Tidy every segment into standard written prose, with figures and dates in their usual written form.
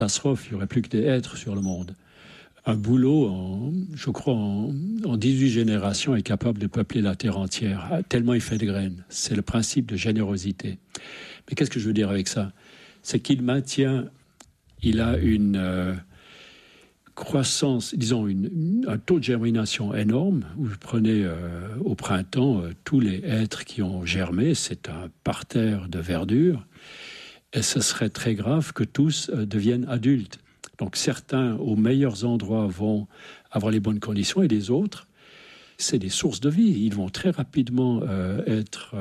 catastrophe, il n'y aurait plus que des êtres sur le monde. Un bouleau, je crois, en 18 générations, est capable de peupler la terre entière, tellement il fait de graines. C'est le principe de générosité. Mais qu'est-ce que je veux dire avec ça? C'est qu'il maintient, il a une croissance, disons, un taux de germination énorme. Vous prenez au printemps tous les hêtres qui ont germé, c'est un parterre de verdure, et ce serait très grave que tous deviennent adultes. Donc certains, aux meilleurs endroits, vont avoir les bonnes conditions, et les autres, c'est des sources de vie. Ils vont très rapidement être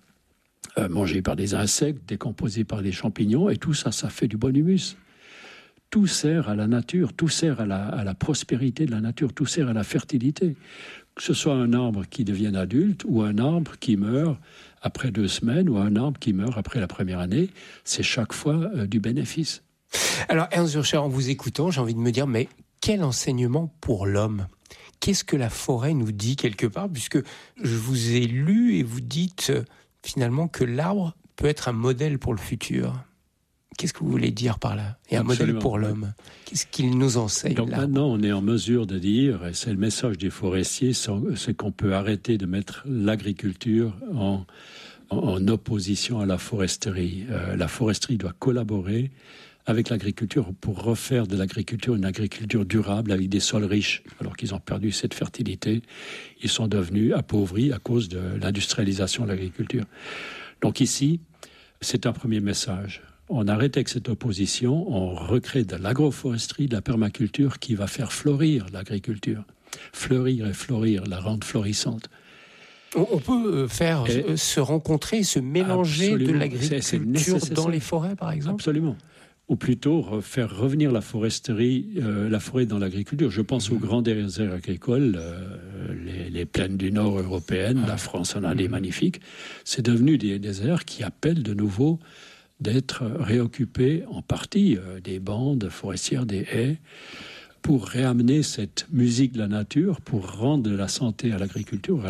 mangés par des insectes, décomposés par des champignons, et tout ça, ça fait du bon humus. Tout sert à la nature, tout sert à la prospérité de la nature, tout sert à la fertilité. Que ce soit un arbre qui devienne adulte, ou un arbre qui meurt après 2 semaines, ou un arbre qui meurt après la première année, c'est chaque fois du bénéfice. Alors Ernst Zürcher, en vous écoutant, j'ai envie de me dire, mais quel enseignement pour l'homme ? Qu'est-ce que la forêt nous dit quelque part ? Puisque je vous ai lu et vous dites finalement que l'arbre peut être un modèle pour le futur. Qu'est-ce que vous voulez dire par là ? Et un modèle pour l'homme. Qu'est-ce qu'il nous enseigne ? Donc maintenant, on est en mesure de dire, et c'est le message des forestiers, c'est qu'on peut arrêter de mettre l'agriculture en opposition à la foresterie. La foresterie doit collaborer avec l'agriculture pour refaire de l'agriculture une agriculture durable avec des sols riches. Alors qu'ils ont perdu cette fertilité, ils sont devenus appauvris à cause de l'industrialisation de l'agriculture. Donc ici, c'est un premier message. On arrête avec cette opposition, on recrée de l'agroforesterie, de la permaculture qui va faire fleurir l'agriculture. Fleurir et florir, la rendre florissante. On peut faire se rencontrer, se mélanger de l'agriculture dans les forêts, par exemple ? Absolument. Ou plutôt faire revenir la foresterie, la forêt dans l'agriculture. Je pense aux grands déserts agricoles, les plaines du nord européennes, la France en a des magnifiques. C'est devenu des déserts qui appellent de nouveau d'être réoccupés en partie des bandes forestières, des haies, pour réamener cette musique de la nature, pour rendre de la santé à l'agriculture,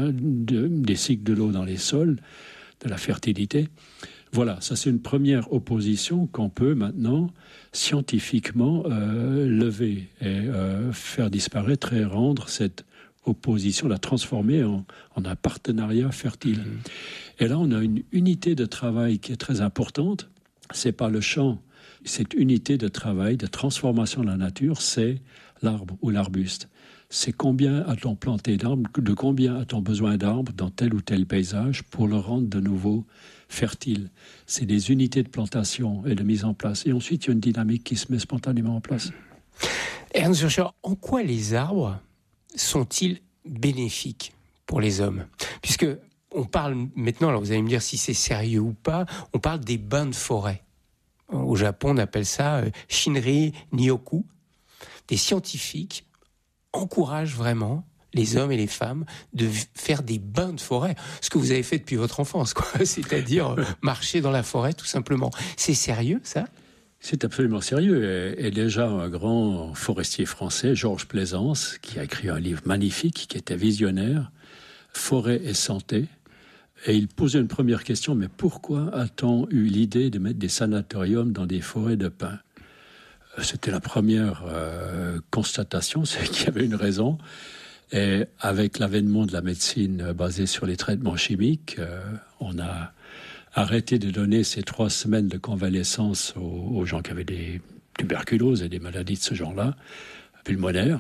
des cycles de l'eau dans les sols, de la fertilité. Voilà, ça c'est une première opposition qu'on peut maintenant scientifiquement lever et faire disparaître et rendre cette opposition, la transformer en un partenariat fertile. Et là, on a une unité de travail qui est très importante. C'est pas le champ, cette unité de travail, de transformation de la nature, c'est l'arbre ou l'arbuste. C'est combien a-t-on planté d'arbres, de combien a-t-on besoin d'arbres dans tel ou tel paysage pour le rendre de nouveau fertile. C'est des unités de plantation et de mise en place. Et ensuite, il y a une dynamique qui se met spontanément en place. Ernst Zürcher, en quoi les arbres sont-ils bénéfiques pour les hommes ? Puisque on parle maintenant, alors vous allez me dire si c'est sérieux ou pas, on parle des bains de forêt. Au Japon, on appelle ça Shinri Nyoku. Des scientifiques encouragent vraiment les hommes et les femmes de faire des bains de forêt. Ce que vous avez fait depuis votre enfance, quoi. C'est-à-dire marcher dans la forêt, tout simplement. C'est sérieux, ça ? C'est absolument sérieux. Et déjà, un grand forestier français, Georges Plaisance, qui a écrit un livre magnifique, qui était visionnaire, Forêt et santé. Et il posait une première question, mais pourquoi a-t-on eu l'idée de mettre des sanatoriums dans des forêts de pins ? C'était la première constatation, c'est qu'il y avait une raison. Et avec l'avènement de la médecine basée sur les traitements chimiques, on a arrêté de donner ces 3 semaines de convalescence aux gens qui avaient des tuberculoses et des maladies de ce genre-là, pulmonaires.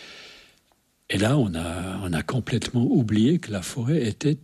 Et là, on a complètement oublié que la forêt était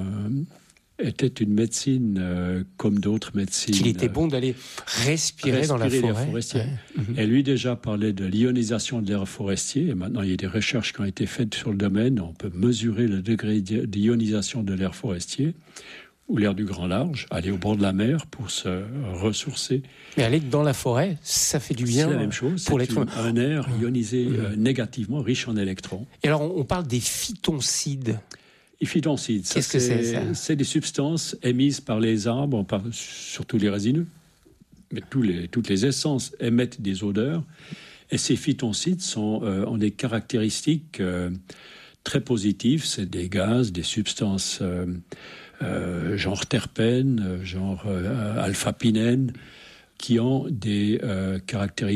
une médecine comme d'autres médecines. Qu'il était bon d'aller respirer dans la forêt. Et lui déjà parlait de l'ionisation de l'air forestier. Et maintenant, il y a des recherches qui ont été faites sur le domaine. On peut mesurer le degré d'ionisation de l'air forestier ou l'air du grand large, aller au bord de la mer pour se ressourcer. Mais aller dans la forêt, ça fait du bien. C'est la même chose, pour c'est un air ionisé négativement, riche en électrons. Et alors, on parle des phytoncides. Les phytoncides, qu'est-ce que c'est ça ? C'est des substances émises par les arbres, surtout les résineux, mais toutes les essences émettent des odeurs. Et ces phytoncides ont des caractéristiques très positives. C'est des gaz, des substances genre terpènes, genre alpha-pinène, qui ont des caractéristiques